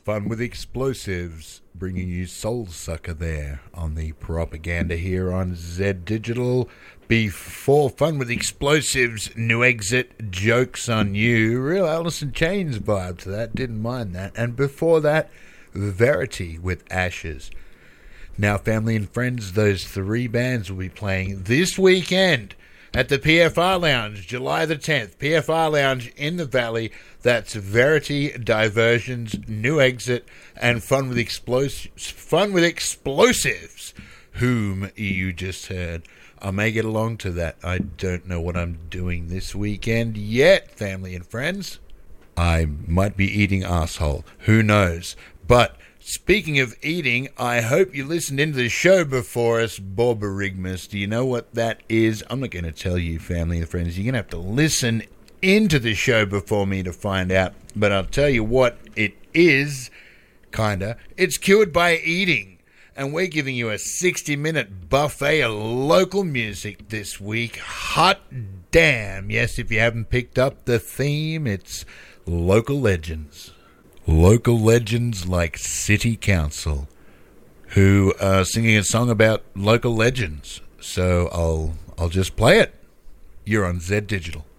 Fun with Explosives, bringing you Soul Sucker there on the Propaganda here on Z Digital. Before Fun with Explosives, New Exit, Jokes on You, real Alice in Chains vibe to that, didn't mind that. And before that, Verity with Ashes. Now, family and friends, those three bands will be playing this weekend at the PFR Lounge, July the 10th. PFR Lounge in the Valley. That's Verity, Diversions, New Exit, and Fun with Explosives, whom you just heard. I may get along to that. I don't know what I'm doing this weekend yet, family and friends. I might be eating asshole. Who knows? But speaking of eating, I hope you listened into the show before us, Borborygmus. Do you know what that is? I'm not going to tell you, family and friends. You're going to have to listen into the show before me to find out. But I'll tell you what it is, kinda. It's cured by eating. And we're giving you a 60-minute buffet of local music this week. Hot damn. Yes, if you haven't picked up the theme, it's local legends. Local legends like City Council, who are singing a song about local legends. So I'll just play it. You're on Z Digital.